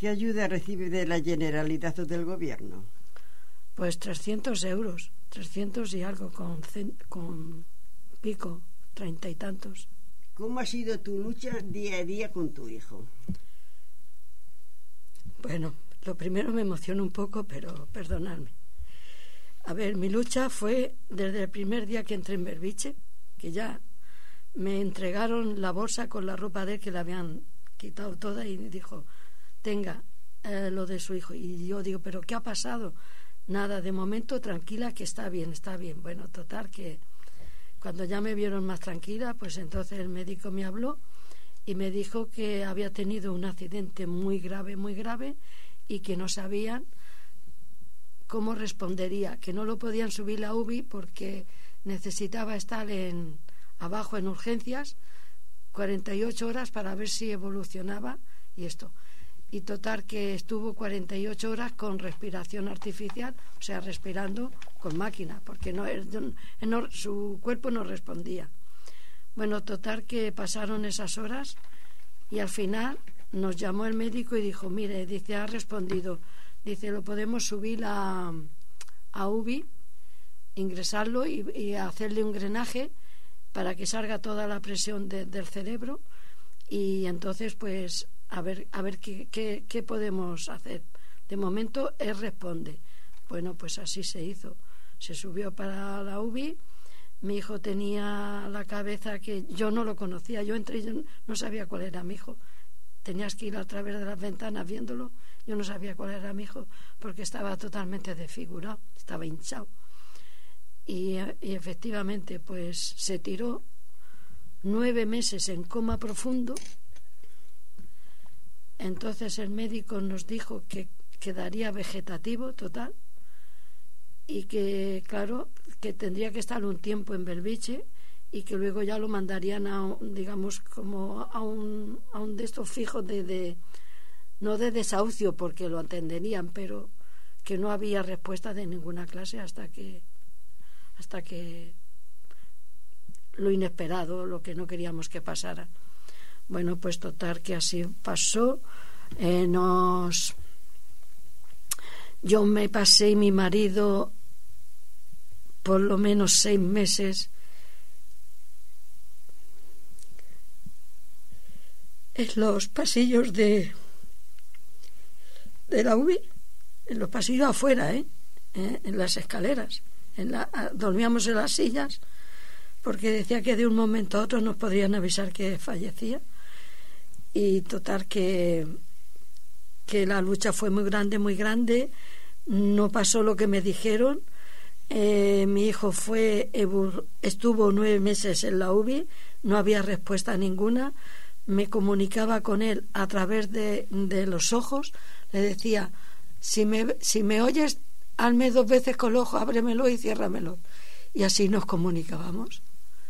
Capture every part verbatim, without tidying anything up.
¿Qué ayuda recibe de la Generalitat o del gobierno? Pues trescientos euros, trescientos y algo, con, con pico, treinta y tantos. ¿Cómo ha sido tu lucha día a día con tu hijo? Bueno, lo primero me emociona un poco, pero perdonadme. A ver, mi lucha fue desde el primer día que entré en Belviche, que ya me entregaron la bolsa con la ropa de él, que la habían quitado toda, y dijo, tenga eh, lo de su hijo. Y yo digo, ¿pero qué ha pasado? Nada, de momento tranquila, que está bien, está bien. Bueno, total, que cuando ya me vieron más tranquila, pues entonces el médico me habló y me dijo que había tenido un accidente muy grave, muy grave, y que no sabían cómo respondería, que no lo podían subir la U B I porque necesitaba estar en abajo en urgencias cuarenta y ocho horas para ver si evolucionaba y esto. Y total que estuvo cuarenta y ocho horas con respiración artificial, o sea, respirando con máquina, porque no, no, su cuerpo no respondía. Bueno, total que pasaron esas horas y al final nos llamó el médico y dijo, mire, dice, ha respondido, dice, lo podemos subir a, a U B I, ingresarlo y, y hacerle un drenaje para que salga toda la presión de, del cerebro, y entonces pues a ver a ver qué, qué, qué podemos hacer. De momento él responde. Bueno, pues así se hizo. Se subió para la U B I. Mi hijo tenía la cabeza que yo no lo conocía. Yo entré y yo no sabía cuál era mi hijo. Tenías que ir a través de las ventanas viéndolo. Yo no sabía cuál era mi hijo porque estaba totalmente desfigurado, estaba hinchado. Y, y efectivamente pues se tiró nueve meses en coma profundo. Entonces el médico nos dijo que quedaría vegetativo total y que claro que tendría que estar un tiempo en Belviche y que luego ya lo mandarían a un, digamos como a un a un de estos fijos de, de no de desahucio porque lo atenderían, pero que no había respuesta de ninguna clase hasta que hasta que lo inesperado, lo que no queríamos que pasara. Bueno, pues total que así pasó. Eh, nos yo me pasé y mi marido por lo menos seis meses en los pasillos de de la U B I, en los pasillos afuera, ¿eh? Eh, en las escaleras. En la, dormíamos en las sillas porque decía que de un momento a otro nos podrían avisar que fallecía. Y total que que la lucha fue muy grande, muy grande. No pasó lo que me dijeron. Eh, mi hijo fue estuvo nueve meses en la U B I, no había respuesta ninguna. Me comunicaba con él a través de, de los ojos. Le decía, si me, si me oyes, hazme dos veces con el ojo, ábremelo y ciérramelo. Y así nos comunicábamos.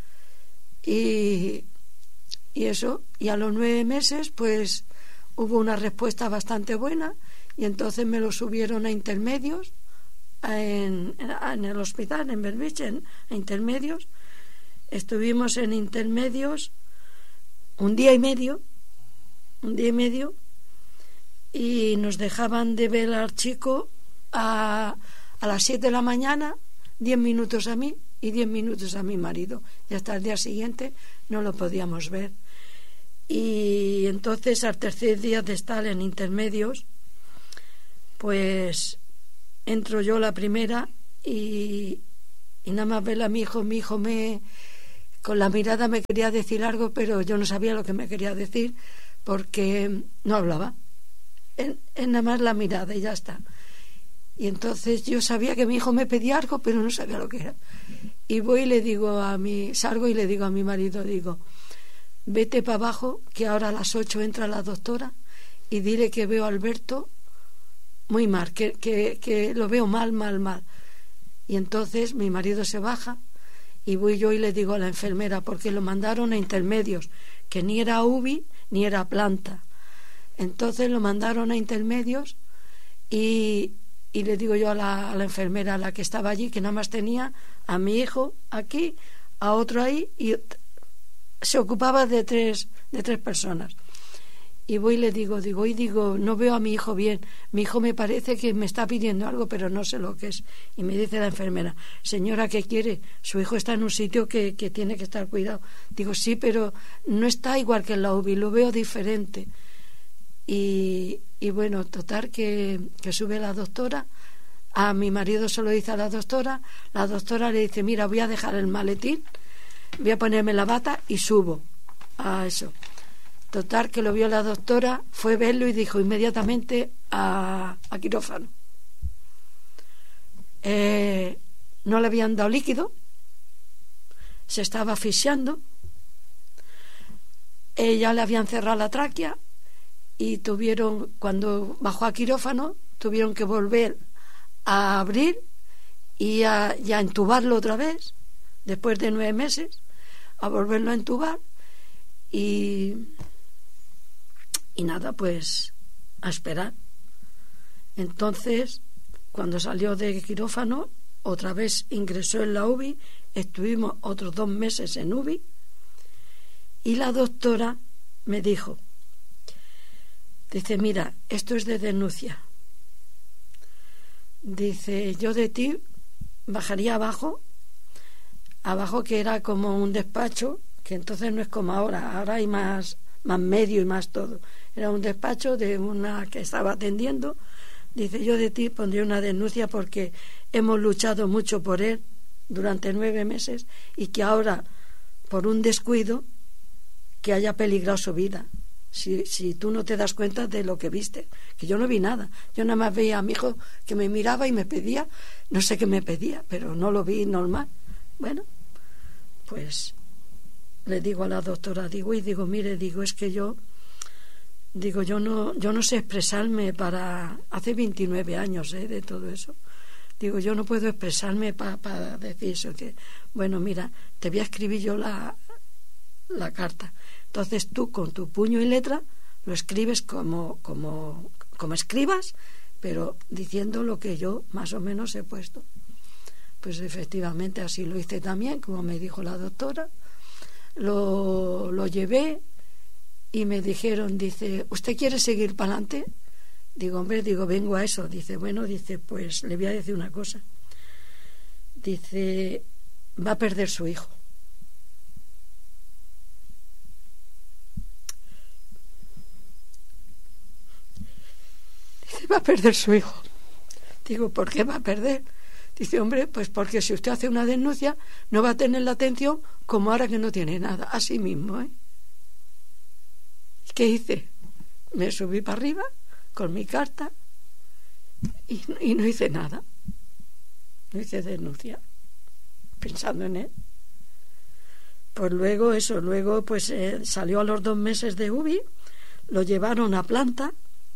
Y, y eso, y a los nueve meses pues hubo una respuesta bastante buena y entonces me lo subieron a intermedios en, en el hospital, en Belviche, en, a intermedios. Estuvimos en intermedios un día y medio, un día y medio, y nos dejaban de ver al chico a, a las siete de la mañana, diez minutos a mí y diez minutos a mi marido, y hasta el día siguiente no lo podíamos ver. Y entonces al tercer día de estar en intermedios pues entro yo la primera y, y nada más ver a mi hijo, mi hijo me con la mirada me quería decir algo, pero yo no sabía lo que me quería decir porque no hablaba, en, en nada más la mirada y ya está. Y entonces yo sabía que mi hijo me pedía algo, pero no sabía lo que era. Y voy y le digo a mi, salgo y le digo a mi marido, digo, vete para abajo, que ahora a las ocho entra la doctora, y dile que veo a Alberto muy mal, que, que, que lo veo mal, mal, mal. Y entonces mi marido se baja y voy yo y le digo a la enfermera, porque lo mandaron a intermedios, que ni era U B I ni era planta. Entonces lo mandaron a intermedios y, y le digo yo a la, a la enfermera, a la que estaba allí, que nada más tenía a mi hijo aquí, a otro ahí, y se ocupaba de tres, de tres personas. y voy y le digo, digo, y digo, no veo a mi hijo bien, mi hijo me parece que me está pidiendo algo, pero no sé lo que es. Y me dice la enfermera, señora, ¿qué quiere? Su hijo está en un sitio que, que tiene que estar cuidado. Digo, sí, pero no está igual que en la U B I, lo veo diferente. Y, y bueno, total, que, que sube la doctora, a mi marido se lo dice a la doctora, la doctora le dice, mira, voy a dejar el maletín, voy a ponerme la bata y subo a eso. Total, que lo vio la doctora, fue a verlo y dijo inmediatamente a, a quirófano. Eh, no le habían dado líquido, se estaba asfixiando, ella le habían cerrado la tráquea y tuvieron, cuando bajó a quirófano, tuvieron que volver a abrir y a, y a entubarlo otra vez, después de nueve meses, a volverlo a entubar y... Y nada, pues a esperar. Entonces, cuando salió de quirófano, otra vez ingresó en la U B I, estuvimos otros dos meses en U B I, y la doctora me dijo, dice, mira, esto es de denuncia. Dice, yo de ti bajaría abajo, abajo que era como un despacho, que entonces no es como ahora, ahora hay más, más medio y más todo. Era un despacho de una que estaba atendiendo. Dice, yo de ti pondría una denuncia porque hemos luchado mucho por él durante nueve meses y que ahora, por un descuido, que haya peligrado su vida. Si, si tú no te das cuenta de lo que viste, que yo no vi nada. Yo nada más veía a mi hijo que me miraba y me pedía, no sé qué me pedía, pero no lo vi normal. Bueno, pues le digo a la doctora, digo, y digo, mire, digo, es que yo... Digo, yo no yo no sé expresarme para... Hace veintinueve años ¿eh? de todo eso. Digo, yo no puedo expresarme para pa decir eso. Que, bueno, mira, te voy a escribir yo la, la carta. Entonces tú, con tu puño y letra, lo escribes como, como, como escribas, pero diciendo lo que yo más o menos he puesto. Pues efectivamente así lo hice también, como me dijo la doctora. Lo, lo llevé... Y me dijeron, dice, ¿usted quiere seguir para adelante? Digo, hombre, digo, vengo a eso. Dice, bueno, dice, pues le voy a decir una cosa. Dice, va a perder su hijo. Dice, va a perder su hijo. Digo, ¿por qué va a perder? Dice, hombre, pues porque si usted hace una denuncia, no va a tener la atención como ahora que no tiene nada. Así mismo, ¿eh? ¿Qué hice? Me subí para arriba con mi carta y, y no hice nada. No hice denuncia, pensando en él. Pues luego eso, luego pues eh, salió a los dos meses de U B I, lo llevaron a planta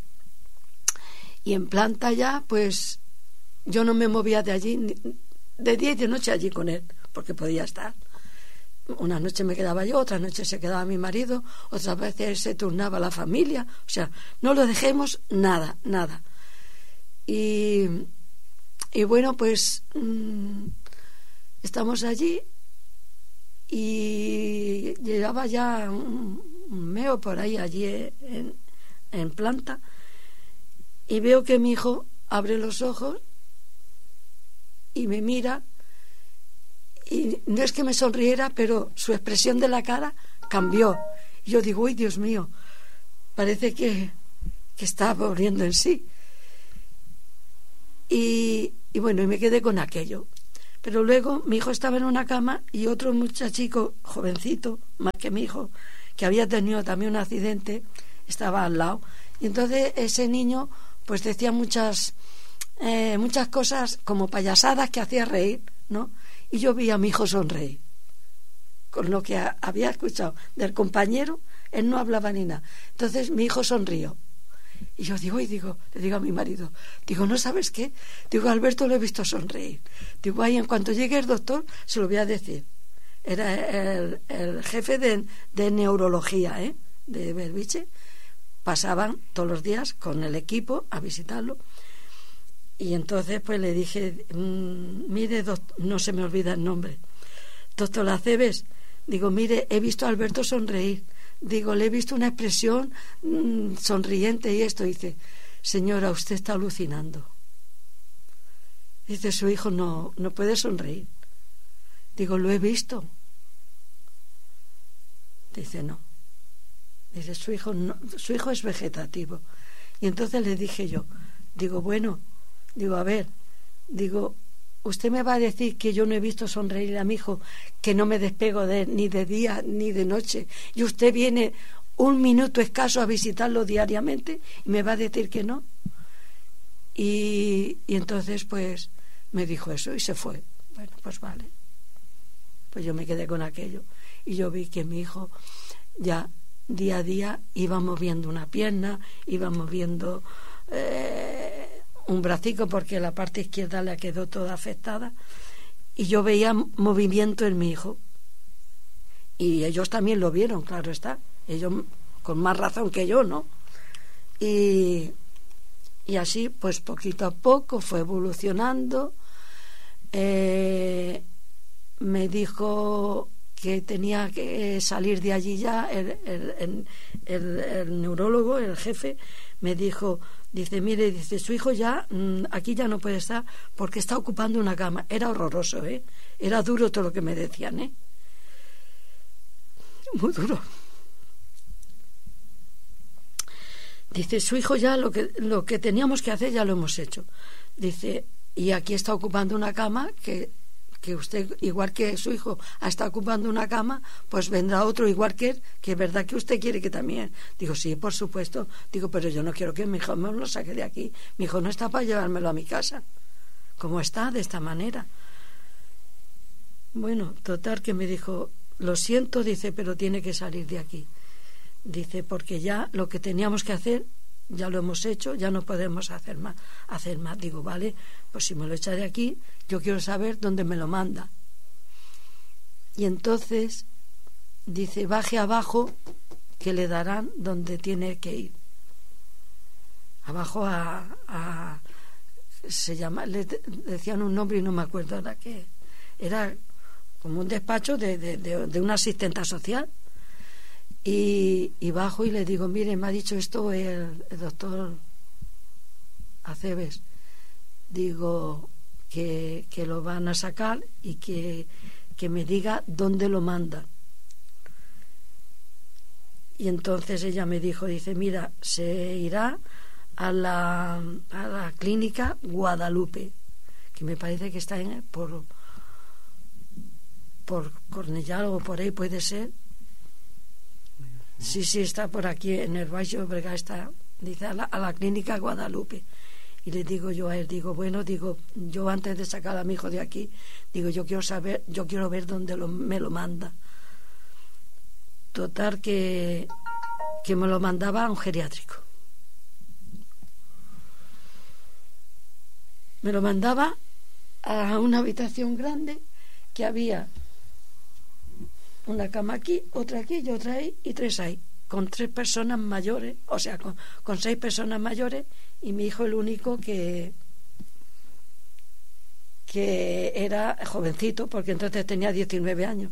y en planta ya pues yo no me movía de allí, de día y de noche allí con él, porque podía estar. Una noche me quedaba yo, otra noche se quedaba mi marido, otras veces se turnaba la familia, o sea, no lo dejemos nada, nada. Y, y bueno, pues mmm, estamos allí y llevaba ya un, un meo por ahí allí en, en planta y veo que mi hijo abre los ojos y me mira. Y no es que me sonriera, pero su expresión de la cara cambió. Y yo digo, uy, Dios mío, parece que, que está volviendo en sí. Y, y bueno, y me quedé con aquello. Pero luego mi hijo estaba en una cama y otro muchachico, jovencito, más que mi hijo, que había tenido también un accidente, estaba al lado. Y entonces ese niño pues decía muchas, eh, muchas cosas como payasadas que hacía reír, ¿no? Y yo vi a mi hijo sonreír. Con lo que a, había escuchado del compañero, él no hablaba ni nada. Entonces mi hijo sonrió. Y yo digo, y digo, le digo a mi marido, digo, ¿no sabes qué? Digo, Alberto lo he visto sonreír. Digo, ahí en cuanto llegue el doctor, se lo voy a decir. Era el, el jefe de, de neurología, ¿eh? de Belviche. Pasaban todos los días con el equipo a visitarlo. Y entonces pues le dije, mmm, mire, doctor, no se me olvida el nombre, doctor Aceves, digo, mire, he visto a Alberto sonreír. digo, le he visto una expresión mmm, sonriente y esto. Dice, señora, usted está alucinando. Dice, su hijo no, no puede sonreír. Digo, lo he visto. Dice, no. Dice, su hijo no, su hijo es vegetativo. Y entonces le dije yo, digo, bueno, digo, a ver, digo, usted me va a decir que yo no he visto sonreír a mi hijo, que no me despego de él ni de día ni de noche, y usted viene un minuto escaso a visitarlo diariamente y me va a decir que no. Y, y entonces pues me dijo eso y se fue. Bueno, pues vale. Pues yo me quedé con aquello y yo vi que mi hijo ya día a día iba moviendo una pierna, iba moviendo eh, un bracico porque la parte izquierda le quedó toda afectada, y yo veía movimiento en mi hijo y ellos también lo vieron, claro está, ellos con más razón que yo, ¿no? Y, y así pues poquito a poco fue evolucionando. eh, me dijo que tenía que salir de allí ya. El, el, el, el, el neurólogo, el jefe, me dijo, dice, mire, dice, su hijo ya aquí ya no puede estar porque está ocupando una cama. Era horroroso, ¿eh? Era duro todo lo que me decían, ¿eh? Muy duro. Dice, su hijo ya lo que, lo que teníamos que hacer ya lo hemos hecho. Dice, y aquí está ocupando una cama que que usted, igual que su hijo está ocupando una cama, pues vendrá otro igual que él, que es verdad que usted quiere que también. Digo, sí, por supuesto. Digo, pero yo no quiero que mi hijo me lo saque de aquí. Mi hijo no está para llevármelo a mi casa. ¿Cómo está? De esta manera. Bueno, total que me dijo, lo siento, dice, pero tiene que salir de aquí. Dice, porque ya lo que teníamos que hacer ya lo hemos hecho, ya no podemos hacer más, hacer más. Digo, vale, pues si me lo echa de aquí, yo quiero saber dónde me lo manda. Y entonces dice, baje abajo que le darán donde tiene que ir. Abajo a, a se llama, le decían un nombre y no me acuerdo ahora qué. Era como un despacho de, de, de, de una asistenta social. Y, y bajo y le digo, mire, me ha dicho esto el, el doctor Aceves, digo que, que lo van a sacar y que, que me diga dónde lo mandan. Y entonces ella me dijo, dice, mira, se irá a la, a la clínica Guadalupe, que me parece que está en, por por Cornellá o por ahí puede ser. Sí, sí, está por aquí en el Baixo Llobregat, está, dice, a la, a la clínica Guadalupe. Y le digo yo a él, digo, bueno, digo, yo antes de sacar a mi hijo de aquí, digo, yo quiero saber, yo quiero ver dónde lo, me lo manda. Total que, que me lo mandaba a un geriátrico. Me lo mandaba a una habitación grande que había una cama aquí, otra aquí y otra ahí y tres ahí, con tres personas mayores, o sea, con, con seis personas mayores y mi hijo el único que que era jovencito, porque entonces tenía diecinueve años.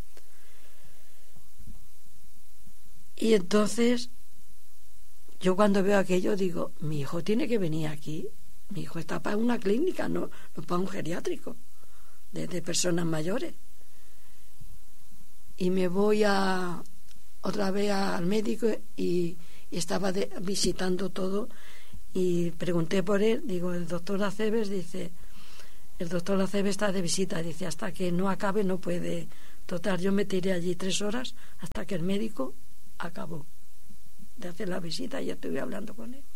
Y entonces yo cuando veo aquello digo, mi hijo tiene que venir aquí, mi hijo está para una clínica, no, no para un geriátrico de, de personas mayores. Y me voy a otra vez al médico y, y estaba de, visitando todo y pregunté por él, digo, el doctor Aceves, dice, el doctor Aceves está de visita, dice, hasta que no acabe no puede. Total, yo me tiré allí tres horas hasta que el médico acabó de hacer la visita y ya estuve hablando con él.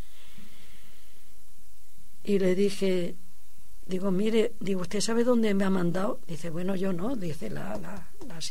Y le dije, digo, mire, digo, ¿usted sabe dónde me ha mandado? Dice, bueno, yo no, dice la, la, la